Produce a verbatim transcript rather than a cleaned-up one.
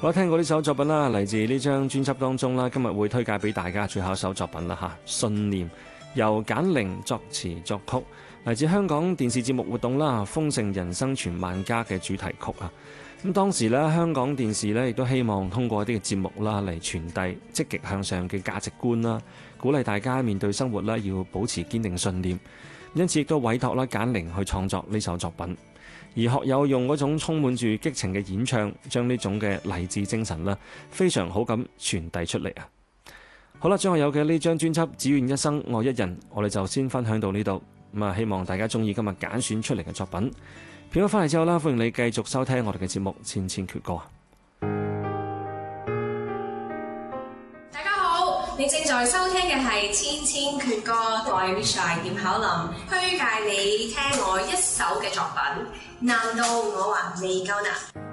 好，聽過呢首作品啦，嚟自呢張專輯當中啦，今日會推介俾大家最後一首作品啦嚇，信念由簡玲作詞作曲，嚟自香港電視節目活動啦《豐盛人生全萬家》嘅主題曲啊。咁當時咧，香港電視咧亦都希望通過一啲嘅節目啦嚟傳遞積極向上嘅價值觀啦，鼓勵大家面對生活啦要保持堅定信念。因此亦都委託啦簡玲去創作呢首作品。而學友用嗰種充滿住激情嘅演唱，將呢種嘅勵志精神啦，非常好咁傳遞出嚟啊！好啦，張學友嘅呢張專輯《只願一生愛一人》，我哋就先分享到呢度。咁啊，希望大家中意今日揀選出嚟嘅作品。片咗翻嚟之後啦，歡迎你繼續收聽我哋嘅節目《千千闕歌》。 大家好，你正在收聽嘅係《千千闕歌》，我係 Risha 葉巧琳，推介你聽我一首嘅作品。難道我還未夠難？